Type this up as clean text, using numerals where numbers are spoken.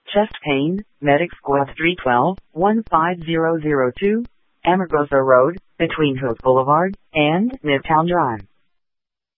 Chest pain, Medic Squad 312-15002, Amargosa Road, between Hook Boulevard and Midtown Drive.